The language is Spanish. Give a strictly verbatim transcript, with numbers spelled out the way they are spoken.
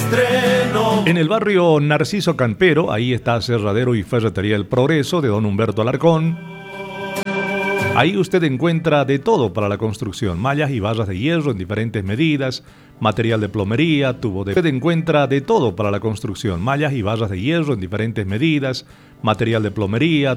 estreno. En el barrio Narciso Campero, ahí está Aserradero y Ferretería El Progreso de don Humberto Alarcón. Ahí usted encuentra de todo para la construcción, mallas y barras de hierro en diferentes medidas, material de plomería, tubo de... Usted encuentra de todo para la construcción, mallas y barras de hierro en diferentes medidas, material de plomería,